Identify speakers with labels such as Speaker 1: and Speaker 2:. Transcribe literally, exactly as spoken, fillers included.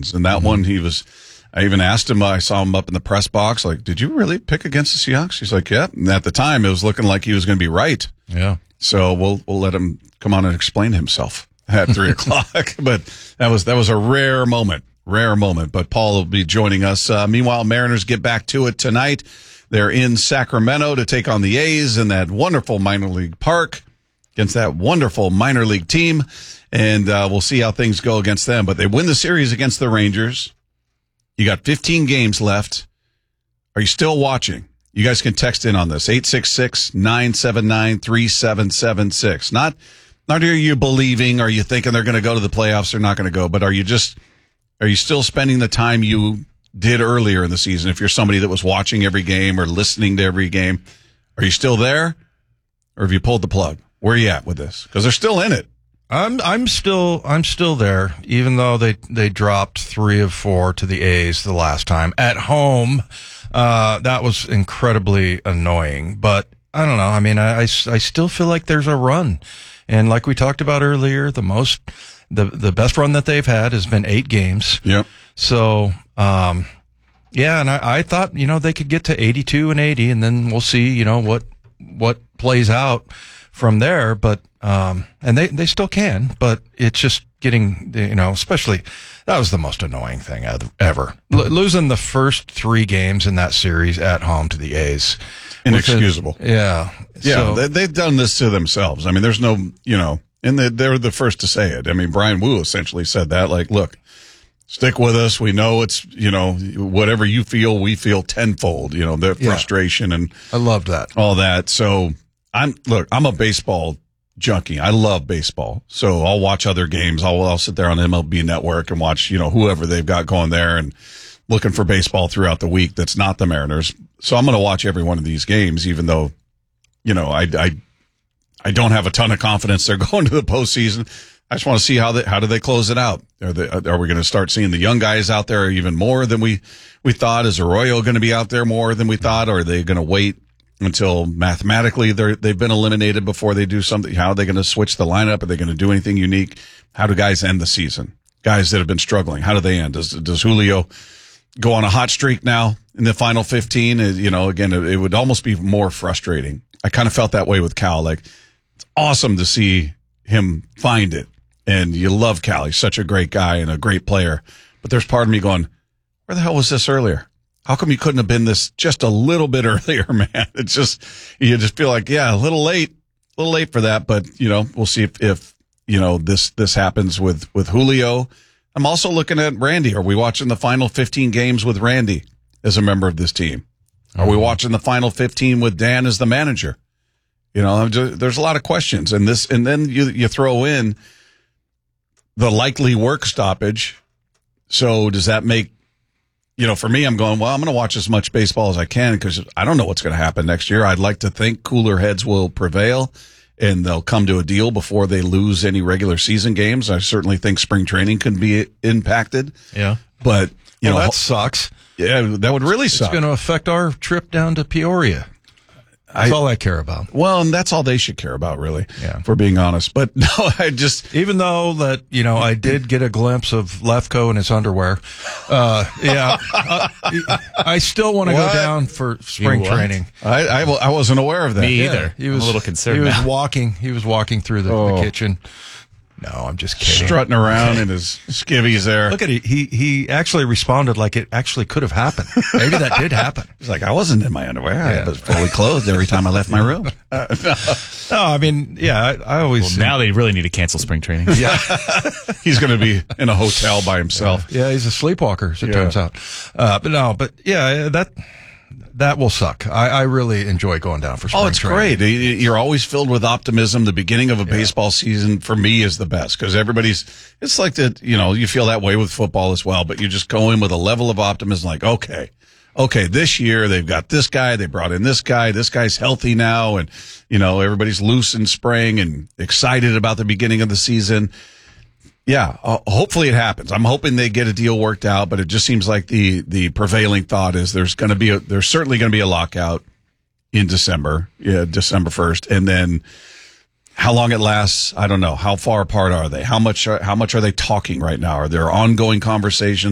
Speaker 1: ones. And that mm-hmm. one, he was, I even asked him, I saw him up in the press box, like, did you really pick against the Seahawks? He's like, yeah. And at the time, it was looking like he was going to be right.
Speaker 2: Yeah.
Speaker 1: So we'll we'll let him come on and explain himself at three o'clock. But that was that was a rare moment, rare moment. But Paul will be joining us. Uh, meanwhile, Mariners get back to it tonight. They're in Sacramento to take on the A's in that wonderful minor league park against that wonderful minor league team. And uh, we'll see how things go against them. But they win the series against the Rangers. You got fifteen games left. Are you still watching? You guys can text in on this, eight six six, nine seven nine, three seven seven six. Not, not are you believing, are you thinking they're going to go to the playoffs, they're not going to go, but are you just, are you still spending the time you did earlier in the season? If you're somebody that was watching every game or listening to every game, are you still there? Or have you pulled the plug? Where are you at with this? Because they're still in it.
Speaker 2: I'm I'm still I'm still there, even though they, they dropped three of four to the A's the last time at home. Uh, that was incredibly annoying, but I don't know. I mean, I, I, I still feel like there's a run, and like we talked about earlier, the most the the best run that they've had has been eight games.
Speaker 1: Yep.
Speaker 2: So, um, yeah, and I, I thought you know they could get to eighty-two and eighty, and then we'll see you know what what plays out from there, but um, and they, they still can, but it's just getting, you know, especially that was the most annoying thing ever. L- losing the first three games in that series at home to the A's,
Speaker 1: inexcusable.
Speaker 2: A, yeah,
Speaker 1: yeah,
Speaker 2: so,
Speaker 1: they, they've done this to themselves. I mean, there's no, you know, and they, they're the first to say it. I mean, Brian Wu essentially said that, like, look, stick with us. We know it's, you know, whatever you feel, we feel tenfold. You know, the
Speaker 2: yeah.
Speaker 1: frustration and
Speaker 2: I loved that,
Speaker 1: all that. So. I'm look, I'm a baseball junkie. I love baseball. So I'll watch other games. I'll, I'll sit there on M L B Network and watch, you know, whoever they've got going there and looking for baseball throughout the week that's not the Mariners. So I'm going to watch every one of these games, even though, you know, I, I, I don't have a ton of confidence they're going to the postseason. I just want to see how they, how do they close it out? Are they, are we going to start seeing the young guys out there even more than we, we thought? Is Arroyo going to be out there more than we thought? Or are they going to wait until mathematically they're, they've been eliminated before they do something? How are they going to switch the lineup? Are they going to do anything unique? How do guys end the season? Guys that have been struggling, how do they end? Does, does Julio go on a hot streak now in the final fifteen? You know, again, it, it would almost be more frustrating. I kind of felt that way with Cal. Like, it's awesome to see him find it. And you love Cal. He's such a great guy and a great player. But there's part of me going, where the hell was this earlier? How come you couldn't have been this just a little bit earlier, man? It's just, you just feel like, yeah, a little late, a little late for that. But, you know, we'll see if, if you know, this, this happens with, with Julio. I'm also looking at Randy. Are we watching the final fifteen games with Randy as a member of this team? Are we watching the final fifteen with Dan as the manager? You know, just, there's a lot of questions. And this, and then you, you throw in the likely work stoppage. So does that make, you know, for me, I'm going, well, I'm going to watch as much baseball as I can because I don't know what's going to happen next year. I'd like to think cooler heads will prevail and they'll come to a deal before they lose any regular season games. I certainly think spring training can be impacted.
Speaker 2: Yeah.
Speaker 1: But, you
Speaker 2: well,
Speaker 1: know,
Speaker 2: that sucks.
Speaker 1: Yeah, that would really
Speaker 2: it's
Speaker 1: suck.
Speaker 2: It's going to affect our trip down to Peoria. That's I, all I care about.
Speaker 1: Well, and that's all they should care about, really,
Speaker 2: yeah.
Speaker 1: for being honest. But no, I just...
Speaker 2: Even though that, you know, I did get a glimpse of Lefko in his underwear. Uh, yeah. uh, I still want to go down for spring training.
Speaker 1: I, I, I wasn't aware of that.
Speaker 3: Me
Speaker 1: yeah.
Speaker 3: either.
Speaker 2: He was
Speaker 3: I'm a little concerned
Speaker 2: He was
Speaker 3: now.
Speaker 2: walking. He was walking through the,
Speaker 1: oh.
Speaker 2: the kitchen. No, I'm just kidding.
Speaker 1: Strutting around in his skivvies there.
Speaker 2: Look at it. He he actually responded like it actually could have happened. Maybe that did happen.
Speaker 1: He's like, I wasn't in my underwear.
Speaker 2: Yeah.
Speaker 1: I was fully clothed every time I left my room.
Speaker 2: Uh, no. no, I mean, yeah, I, I always...
Speaker 3: Well, now they really need to cancel spring training.
Speaker 1: Yeah. He's going to be in a hotel by himself.
Speaker 2: Yeah, he's a sleepwalker, as it
Speaker 1: yeah.
Speaker 2: turns out. Uh, but no, but yeah, that... That will suck. I, I really enjoy going down for spring
Speaker 1: Oh, it's
Speaker 2: training.
Speaker 1: great. You're always filled with optimism. The beginning of a yeah. baseball season, for me, is the best because everybody's, it's like that, you know, you feel that way with football as well, but you just go in with a level of optimism like, okay, okay, this year they've got this guy, they brought in this guy, this guy's healthy now, and, you know, everybody's loose in spring and excited about the beginning of the season. Yeah, uh, hopefully it happens. I'm hoping they get a deal worked out, but it just seems like the the prevailing thought is there's going to be a, there's certainly going to be a lockout in December, yeah, December first, and then how long it lasts, I don't know. How far apart are they? How much are, how much are they talking right now? Are there ongoing conversations?